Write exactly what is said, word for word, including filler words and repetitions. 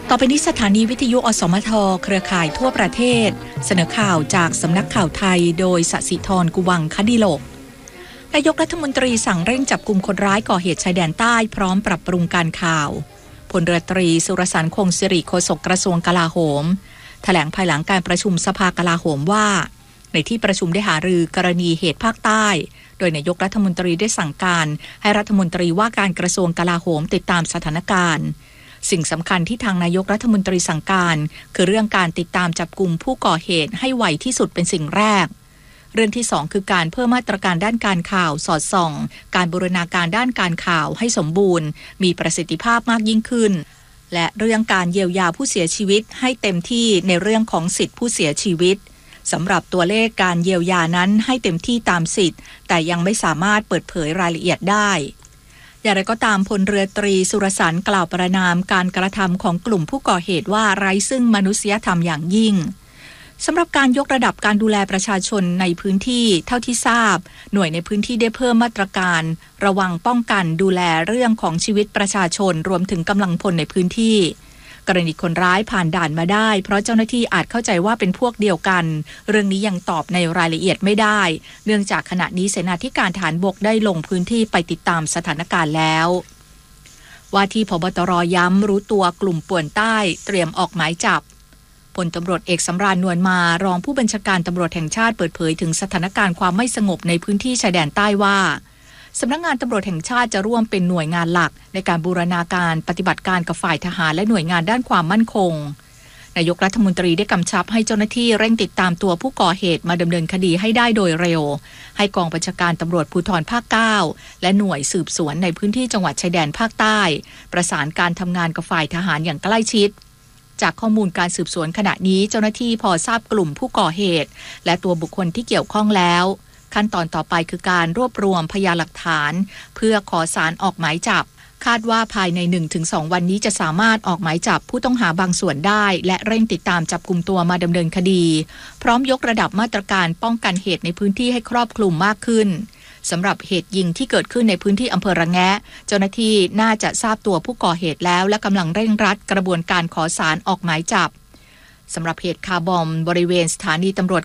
ต่อไปนี้สถานีวิทยุอสมทเครือข่ายทั่วประเทศเสนอข่าวจากสำนักข่าวไทยโดยสศิธรกุวังคดิโลกนายกรัฐมนตรีสั่งเร่งจับกุมคนร้ายก่อเหตุชายแดนใต้พร้อมปรับปรุงการข่าวพลเรือตรีสุรสันต์คงสิริโฆษกกระทรวงกลาโหมแถลงภายหลังการประชุมสภากลาโหมว่าในที่ประชุมได้หารือกรณีเหตุภาคใต้โดยนายกรัฐมนตรีได้สั่งการให้รัฐมนตรีว่าการกระทรวงกลาโหมติดตามสถานการณ์สิ่งสำคัญที่ทางนายกรัฐมนตรีสั่งการคือเรื่องการติดตามจับกุมผู้ก่อเหตุให้ไวที่สุดเป็นสิ่งแรกเรื่องที่สองคือการเพิ่มมาตรการด้านการข่าวสอดส่องการบูรณาการด้านการข่าวให้สมบูรณ์มีประสิทธิภาพมากยิ่งขึ้นและเรื่องการเยียวยาผู้เสียชีวิตให้เต็มที่ในเรื่องของสิทธิผู้เสียชีวิตสำหรับตัวเลขการเยียวยานั้นให้เต็มที่ตามสิทธิ์แต่ยังไม่สามารถเปิดเผยรายละเอียดได้อย่างไรก็ตามพลเรือตรีสุรสันต์กล่าวประณามการกระทำของกลุ่มผู้ก่อเหตุว่าไร้ซึ่งมนุษยธรรมอย่างยิ่งสำหรับการยกระดับการดูแลประชาชนในพื้นที่เท่าที่ทราบหน่วยในพื้นที่ได้เพิ่มมาตรการระวังป้องกันดูแลเรื่องของชีวิตประชาชนรวมถึงกำลังพลในพื้นที่กรณีคนร้ายผ่านด่านมาได้เพราะเจ้าหน้าที่อาจเข้าใจว่าเป็นพวกเดียวกันเรื่องนี้ยังตอบในรายละเอียดไม่ได้เนื่องจากขณะนี้เสนาธิการทหารบกได้ลงพื้นที่ไปติดตามสถานการณ์แล้วว่าที่ผบตรย้ำรู้ตัวกลุ่มป่วนใต้เตรียมออกหมายจับพลตำรวจเอกสำราญนวลมารองผู้บัญชาการตำรวจแห่งชาติเปิดเผยถึงสถานการณ์ความไม่สงบในพื้นที่ชายแดนใต้ว่าสำนักงานตำรวจแห่งชาติจะร่วมเป็นหน่วยงานหลักในการบูรณาการปฏิบัติการกับฝ่ายทหารและหน่วยงานด้านความมั่นคงนายกรัฐมนตรีได้กำชับให้เจ้าหน้าที่เร่งติดตามตัวผู้ก่อเหตุมาดำเนินคดีให้ได้โดยเร็วให้กองบัญชาการตำรวจภูธรภาคเก้าและหน่วยสืบสวนในพื้นที่จังหวัดชายแดนภาคใต้ประสานการทำงานกับฝ่ายทหารอย่างใกล้ชิดจากข้อมูลการสืบสวนขณะนี้เจ้าหน้าที่พอทราบกลุ่มผู้ก่อเหตุและตัวบุคคลที่เกี่ยวข้องแล้วขั้นตอนต่อไปคือการรวบรวมพยานหลักฐานเพื่อขอศาลออกหมายจับคาดว่าภายใน หนึ่งถึงสอง วันนี้จะสามารถออกหมายจับผู้ต้องหาบางส่วนได้และเร่งติดตามจับกุมตัวมาดำเนินคดีพร้อมยกระดับมาตรการป้องกันเหตุในพื้นที่ให้ครอบคลุมมากขึ้นสำหรับเหตุยิงที่เกิดขึ้นในพื้นที่อำเภอระแงะเจ้าหน้าที่น่าจะทราบตัวผู้ก่อเหตุแล้วและกำลังเร่งรัดกระบวนการขอศาลออกหมายจับสำหรับเหตุคาร์บอมบริเวณสถานีตำรวจ